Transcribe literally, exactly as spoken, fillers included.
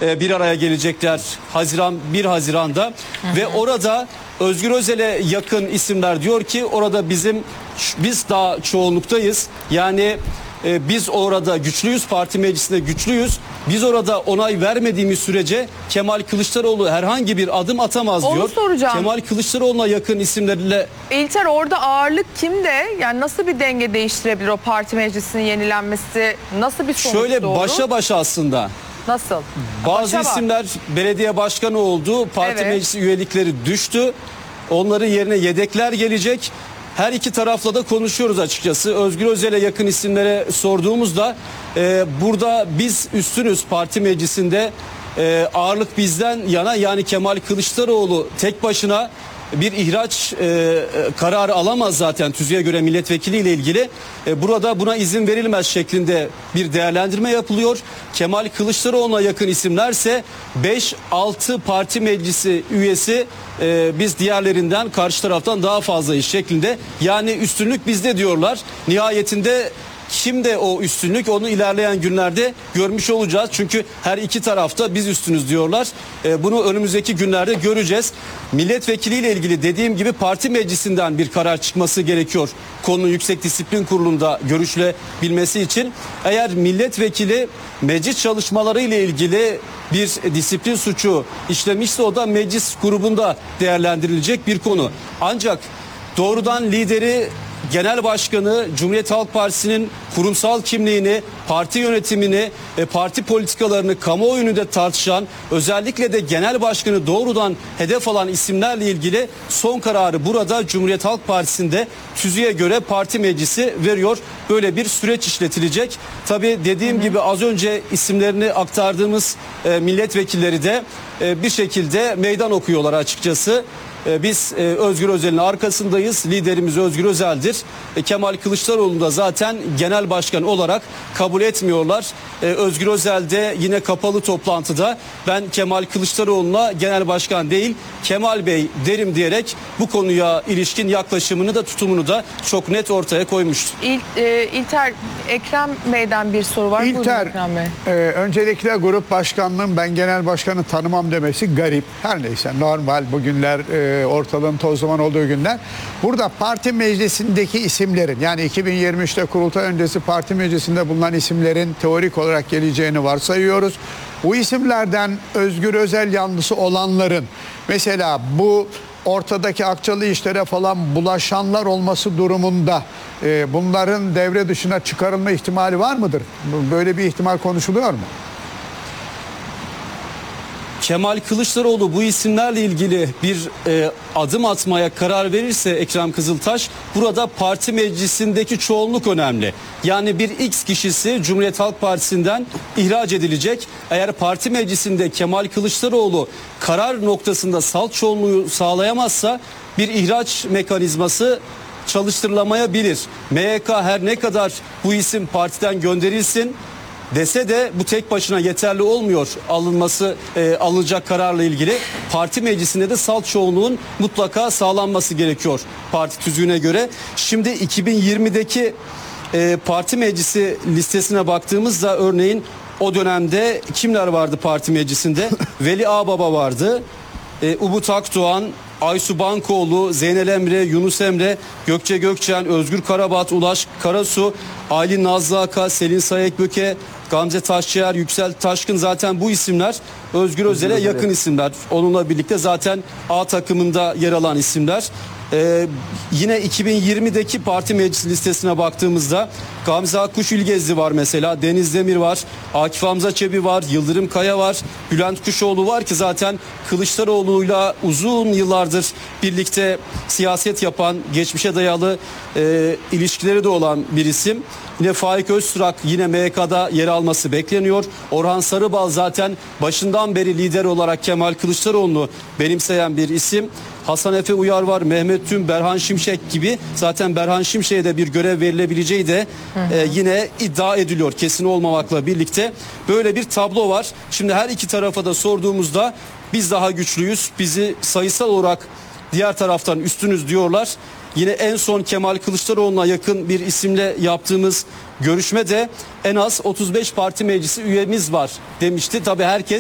e, bir araya gelecekler Haziran bir Haziran'da. Hı hı. Ve orada Özgür Özel'e yakın isimler diyor ki orada bizim biz daha çoğunluktayız. Yani e, biz orada güçlüyüz, parti meclisinde güçlüyüz. Biz orada onay vermediğimiz sürece Kemal Kılıçdaroğlu herhangi bir adım atamaz Onu diyor. soracağım. Kemal Kılıçdaroğlu'na yakın isimlerle. İlter, orada ağırlık kimde? Yani nasıl bir denge değiştirebilir o parti meclisinin yenilenmesi? Nasıl bir sonuç Şöyle doğru? başa başa aslında. Nasıl? Bazı Başa isimler bak. belediye başkanı oldu. Parti Evet. meclisi üyelikleri düştü. Onların yerine yedekler gelecek. Her iki tarafla da konuşuyoruz açıkçası. Özgür Özel'e yakın isimlere sorduğumuzda e, burada biz üstünüz parti meclisinde, e, ağırlık bizden yana, yani Kemal Kılıçdaroğlu tek başına bir ihraç e, kararı alamaz zaten TÜZİ'ye göre milletvekiliyle ilgili. E, burada buna izin verilmez şeklinde bir değerlendirme yapılıyor. Kemal Kılıçdaroğlu'na yakın isimlerse beş altı parti meclisi üyesi, e, biz diğerlerinden, karşı taraftan daha fazlayız şeklinde. Yani üstünlük bizde diyorlar. Nihayetinde kimde o üstünlük, onu ilerleyen günlerde görmüş olacağız. Çünkü her iki tarafta biz üstünüz diyorlar. E, bunu önümüzdeki günlerde göreceğiz. Milletvekiliyle ilgili dediğim gibi parti meclisinden bir karar çıkması gerekiyor. Konunun Yüksek Disiplin Kurulu'nda görüşülebilmesi için. Eğer milletvekili meclis çalışmaları ile ilgili bir disiplin suçu işlemişse o da meclis grubunda değerlendirilecek bir konu. Ancak doğrudan lideri, genel başkanı, Cumhuriyet Halk Partisi'nin kurumsal kimliğini, parti yönetimini, e, parti politikalarını kamuoyunu da tartışan, özellikle de genel başkanı doğrudan hedef alan isimlerle ilgili son kararı burada Cumhuriyet Halk Partisi'nde TÜZİ'ye göre parti meclisi veriyor. Böyle bir süreç işletilecek. Tabii dediğim hı hı. gibi az önce isimlerini aktardığımız e, milletvekilleri de e, bir şekilde meydan okuyorlar açıkçası. Biz Özgür Özel'in arkasındayız. Liderimiz Özgür Özel'dir. Kemal Kılıçdaroğlu'nu da zaten genel başkan olarak kabul etmiyorlar. Özgür Özel de yine kapalı toplantıda ben Kemal Kılıçdaroğlu'na genel başkan değil Kemal Bey derim diyerek bu konuya ilişkin yaklaşımını da tutumunu da çok net ortaya koymuştu. İl, e, İlter, Ekrem Bey'den bir soru var. İlter, Ekrem Bey. E, öncelikle grup başkanlığım ben genel başkanı tanımam demesi garip. Her neyse normal, bugünler e, ortalığın toz duman olduğu günler. Burada parti meclisindeki isimlerin, yani iki bin yirmi üçte kurultay öncesi parti meclisinde bulunan isimlerin teorik olarak geleceğini varsayıyoruz. Bu isimlerden Özgür Özel yanlısı olanların mesela bu ortadaki akçalı işlere falan bulaşanlar olması durumunda e, bunların devre dışına çıkarılma ihtimali var mıdır? Böyle bir ihtimal konuşuluyor mu? Kemal Kılıçdaroğlu bu isimlerle ilgili bir e, adım atmaya karar verirse Ekrem Kızıltaş, burada parti meclisindeki çoğunluk önemli. Yani bir X kişisi Cumhuriyet Halk Partisi'nden ihraç edilecek. Eğer parti meclisinde Kemal Kılıçdaroğlu karar noktasında salt çoğunluğu sağlayamazsa bir ihraç mekanizması çalıştırılamayabilir. M Y K her ne kadar bu isim partiden gönderilsin dese de bu tek başına yeterli olmuyor alınması e, alınacak kararla ilgili. Parti meclisinde de salt çoğunluğun mutlaka sağlanması gerekiyor parti tüzüğüne göre. Şimdi iki bin yirmideki e, parti meclisi listesine baktığımızda örneğin o dönemde kimler vardı parti meclisinde? Veli Ağbaba vardı, e, Umut Akdoğan, Aysu Bankoğlu, Zeynel Emre, Yunus Emre, Gökçe Gökçen, Özgür Karabat, Ulaş Karasu, Aylin Nazlı Aka, Selin Sayekböke, Gamze Taşçıyer, Yüksel Taşkın, zaten bu isimler Özgür Özel'e yakın isimler. Onunla birlikte zaten A takımında yer alan isimler. Ee, yine iki bin yirmideki parti meclis listesine baktığımızda Gamze Akkuş İlgezli var mesela, Deniz Demir var, Akif Hamza Çebi var, Yıldırım Kaya var, Bülent Kuşoğlu var ki zaten Kılıçdaroğlu'yla uzun yıllardır birlikte siyaset yapan, geçmişe dayalı e, ilişkileri de olan bir isim. Yine Faik Öztürk yine M Y K'da yer alması bekleniyor. Orhan Sarıbal zaten başından beri lider olarak Kemal Kılıçdaroğlu'nu benimseyen bir isim. Hasan Efe Uyar var, Mehmet Tüm, Berhan Şimşek gibi. Zaten Berhan Şimşek'e de bir görev verilebileceği de e, yine iddia ediliyor, kesin olmamakla birlikte. Böyle bir tablo var. Şimdi her iki tarafa da sorduğumuzda biz daha güçlüyüz, bizi sayısal olarak diğer taraftan üstünüz diyorlar. Yine en son Kemal Kılıçdaroğlu'na yakın bir isimle yaptığımız görüşmede en az otuz beş parti meclisi üyemiz var demişti. Tabii herkes